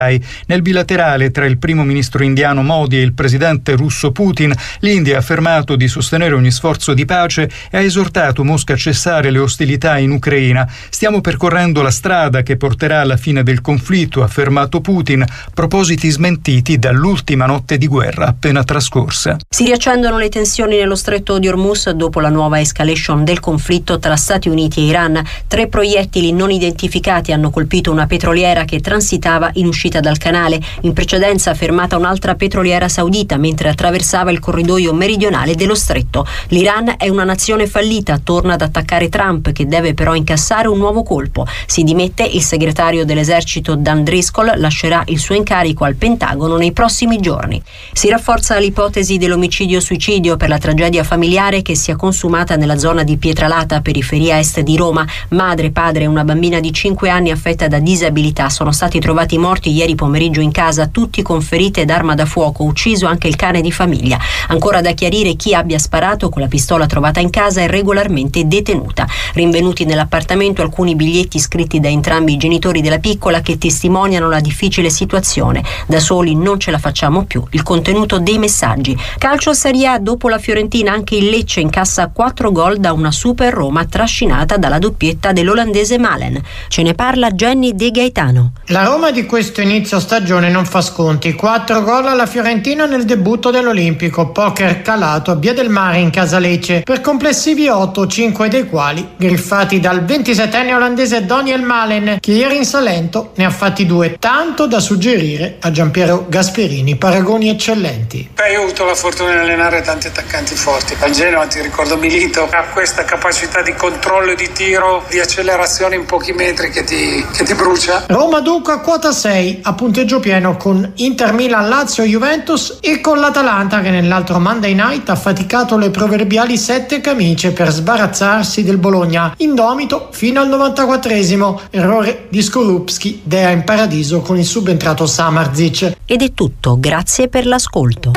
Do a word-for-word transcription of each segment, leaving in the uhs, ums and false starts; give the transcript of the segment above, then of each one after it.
Nel bilaterale tra il primo ministro indiano Modi e il presidente russo Putin, l'India ha affermato di sostenere ogni sforzo di pace e ha esortato Mosca a cessare le ostilità in Ucraina. Stiamo percorrendo la strada che porterà alla fine del conflitto, ha affermato Putin, propositi smentiti dall'ultima notte di guerra appena trascorsa. Si riaccendono le tensioni nello stretto di Hormuz dopo la nuova escalation del conflitto tra Stati Uniti e Iran. Tre proiettili non identificati hanno colpito una petroliera che transitava in uscita dal canale. In precedenza fermata un'altra petroliera saudita mentre attraversava il corridoio meridionale dello stretto. L'Iran è una nazione fallita, torna ad attaccare Trump, che deve però incassare un nuovo colpo. Si dimette il segretario dell'esercito Dan Driscoll, lascerà il suo incarico al Pentagono nei prossimi giorni. Si rafforza l'ipotesi dell'omicidio-suicidio per la tragedia familiare che si è consumata nella zona di Pietralata, periferia est di Roma. Madre, padre e una bambina di cinque anni affetta da disabilità sono stati trovati morti ieri pomeriggio in casa, tutti con ferite ed arma da fuoco, ucciso anche il cane di famiglia. Ancora da chiarire chi abbia sparato con la pistola trovata in casa è regolarmente detenuta. Rinvenuti nell'appartamento alcuni biglietti scritti da entrambi i genitori della piccola che testimoniano la difficile situazione. Da soli non ce la facciamo più. Il contenuto dei messaggi. Calcio Serie A, dopo la Fiorentina anche il Lecce incassa quattro gol da una super Roma trascinata dalla doppietta dell'olandese Malen. Ce ne parla Jenny De Gaetano. La Roma di questo inizio stagione non fa sconti. Quattro gol alla Fiorentina nel debutto dell'Olimpico. Poker calato a Via del Mare in casa Lecce per complessivi otto, cinque dei quali griffati dal ventisettenne olandese Daniel Malen, che ieri in Salento ne ha fatti due, tanto da suggerire a Giampiero Gasperini paragoni eccellenti. Beh, io ho avuto la fortuna di allenare tanti attaccanti forti. Al Genoa ti ricordo Milito, ha questa capacità di controllo e di tiro, di accelerazione in pochi metri che ti, che ti brucia. Roma dunque a quota sei, a punteggio pieno con Inter, Milan, Lazio, Juventus e con l'Atalanta che nell'altro Monday Night ha faticato le proverbiali sette camicie per sbarazzarsi del Bologna, indomito fino al novantaquattresimo. Errore di Skorupski, dea in paradiso con il subentrato Samardzic. Ed è tutto, grazie per l'ascolto.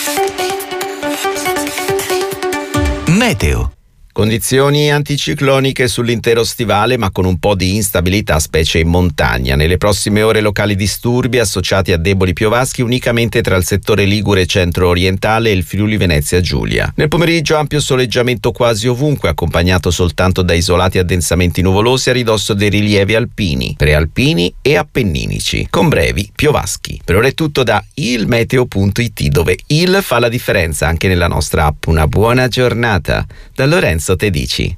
Meteo. Condizioni anticicloniche sull'intero stivale, ma con un po' di instabilità, specie in montagna. Nelle prossime ore locali disturbi associati a deboli piovaschi unicamente tra il settore ligure centro-orientale e il Friuli Venezia Giulia. Nel pomeriggio ampio soleggiamento quasi ovunque, accompagnato soltanto da isolati addensamenti nuvolosi a ridosso dei rilievi alpini, prealpini e appenninici, con brevi piovaschi. Per ora è tutto da ilmeteo punto it, dove il fa la differenza anche nella nostra app. Una buona giornata da Lorenzo Tedici.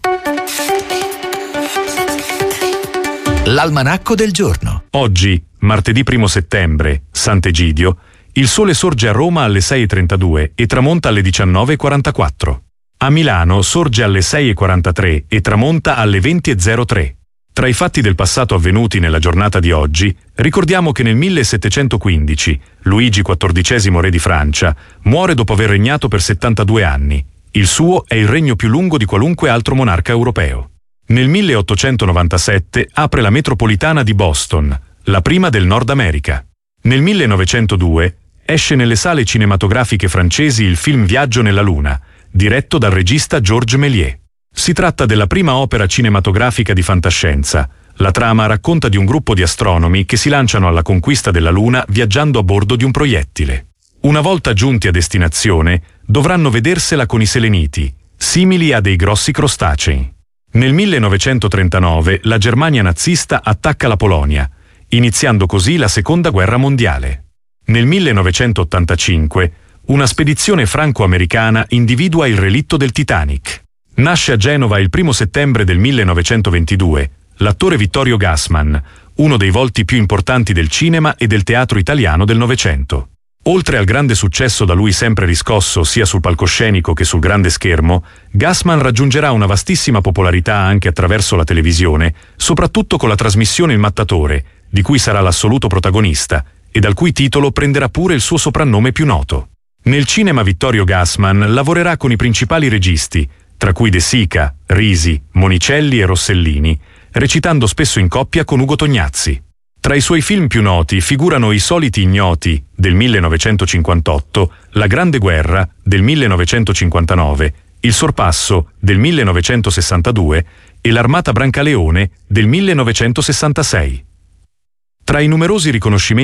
L'almanacco del giorno. Oggi, martedì primo settembre, Sant'Egidio, il sole sorge a Roma alle sei e trentadue e tramonta alle diciannove e quarantaquattro. A Milano sorge alle sei e quarantatré e tramonta alle venti e zero tre. Tra i fatti del passato avvenuti nella giornata di oggi, ricordiamo che nel millesettecentoquindici Luigi quattordicesimo re di Francia muore dopo aver regnato per settantadue anni. Il suo è il regno più lungo di qualunque altro monarca europeo. Nel milleottocentonovantasette apre la metropolitana di Boston, la prima del Nord America. Nel millenovecentodue esce nelle sale cinematografiche francesi il film Viaggio nella Luna, diretto dal regista Georges Méliès. Si tratta della prima opera cinematografica di fantascienza. La trama racconta di un gruppo di astronomi che si lanciano alla conquista della Luna viaggiando a bordo di un proiettile. Una volta giunti a destinazione, dovranno vedersela con i seleniti, simili a dei grossi crostacei. Nel millenovecentotrentanove la Germania nazista attacca la Polonia, iniziando così la Seconda Guerra Mondiale. Nel millenovecentottantacinque una spedizione franco-americana individua il relitto del Titanic. Nasce a Genova il primo settembre del millenovecentoventidue l'attore Vittorio Gassman, uno dei volti più importanti del cinema e del teatro italiano del Novecento. Oltre al grande successo da lui sempre riscosso sia sul palcoscenico che sul grande schermo, Gassman raggiungerà una vastissima popolarità anche attraverso la televisione, soprattutto con la trasmissione Il Mattatore, di cui sarà l'assoluto protagonista e dal cui titolo prenderà pure il suo soprannome più noto. Nel cinema Vittorio Gassman lavorerà con i principali registi, tra cui De Sica, Risi, Monicelli e Rossellini, recitando spesso in coppia con Ugo Tognazzi. Tra i suoi film più noti figurano I soliti ignoti del millenovecentocinquantotto, La grande guerra del millenovecentocinquantanove, Il sorpasso del millenovecentosessantadue e L'armata Brancaleone del millenovecentosessantasei. Tra i numerosi riconoscimenti